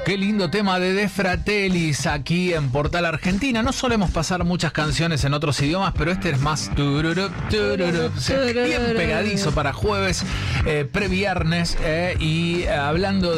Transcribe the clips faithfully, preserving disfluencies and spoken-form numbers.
Qué lindo tema de De Fratellis aquí en Portal Argentina. No solemos pasar muchas canciones en otros idiomas, pero este es más tururup, tururup, bien pegadizo para jueves, eh, previernes, eh, y eh, hablando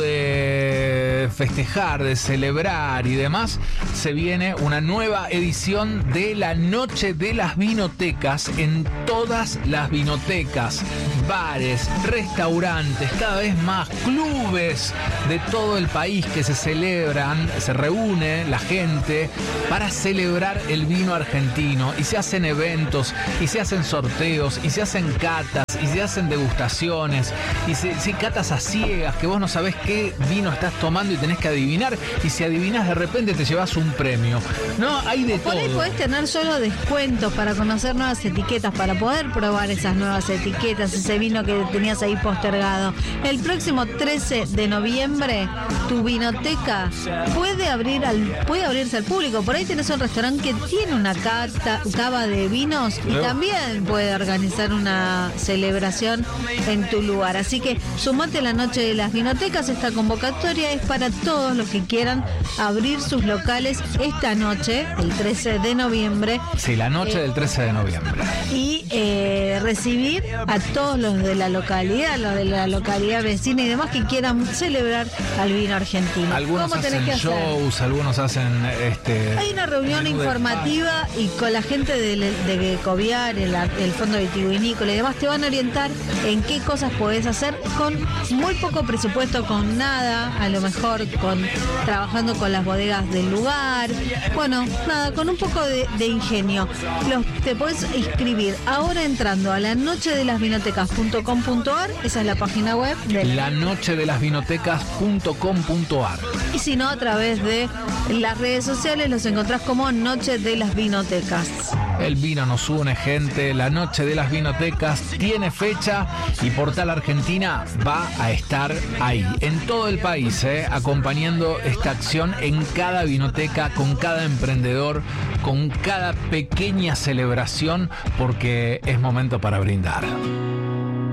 de festejar, de celebrar y demás, se viene una nueva edición de la Noche de las Vinotecas en todas las vinotecas, bares, restaurantes, cada vez más clubes de todo el país que se celebran, se reúne la gente para celebrar el vino argentino y se hacen eventos y se hacen sorteos y se hacen catas y se hacen degustaciones y se, se catas a ciegas que vos no sabés qué vino estás tomando y tenés que adivinar, y si adivinás de repente te llevas un premio. No, hay de todo. Por ahí podés tener solo descuentos para conocer nuevas etiquetas, para poder probar esas nuevas etiquetas, ese vino que tenías ahí postergado. El próximo trece de noviembre tu vinoteca puede abrir al, puede abrirse al público. Por ahí tenés un restaurante que tiene una cata, cava de vinos y Luego. también puede organizar una celebración en tu lugar. Así que sumate a la Noche de las Vinotecas. Esta convocatoria es para todos los que quieran abrir sus locales esta noche, el trece de noviembre. Sí, la noche eh, del trece de noviembre. Y eh, recibir a todos los de la localidad, los de la localidad vecina y demás que quieran celebrar al vino argentino. Algunos hacen shows, algunos hacen este. Hay una reunión informativa y con la gente de, de Coviar, el, el Fondo Vitivinícola y demás, te van a orientar en qué cosas podés hacer con muy poco presupuesto, con nada, a lo mejor con trabajando con las bodegas del lugar. Bueno, nada, con un poco de, de ingenio. Los, te podés inscribir ahora entrando a la noche de las vinotecas punto com punto a r, esa es la página web de la noche de las vinotecas punto com punto a r. Y si no, a través de las redes sociales los encontrás como Noche de las Vinotecas. El vino nos une, gente. La Noche de las Vinotecas tiene fecha y Portal Argentina va a estar ahí, en todo el país, eh, acompañando esta acción en cada vinoteca, con cada emprendedor, con cada pequeña celebración, porque es momento para brindar.